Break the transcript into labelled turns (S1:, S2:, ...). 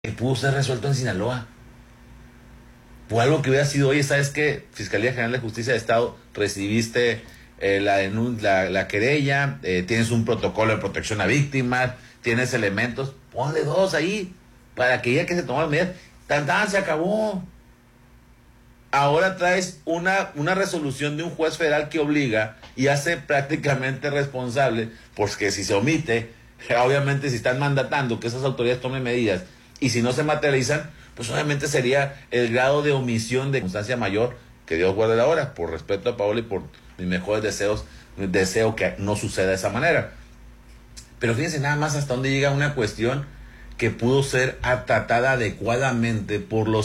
S1: que pudo ser resuelto en Sinaloa. Por algo que hubiera sido, oye, ¿sabes qué? Fiscalía General de Justicia de Estado, recibiste la querella, tienes un protocolo de protección a víctimas, tienes elementos, ponle 2 ahí, para que ya que se tomó las medidas, tan, se acabó. Ahora traes una resolución de un juez federal que obliga y hace prácticamente responsable, porque si se omite, obviamente si están mandatando que esas autoridades tomen medidas, y si no se materializan, pues obviamente sería el grado de omisión de circunstancia mayor, que Dios guarde la hora, por respeto a Paola y por mis mejores deseos, deseo que no suceda de esa manera. Pero fíjense nada más hasta dónde llega una cuestión que pudo ser tratada adecuadamente por los